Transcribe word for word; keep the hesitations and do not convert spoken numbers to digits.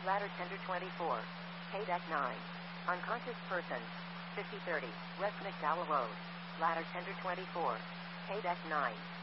Ladder tender twenty-four. Pay deck nine. Unconscious person. fifty thirty. West McDowell Road. Ladder tender twenty-four. Pay deck nine.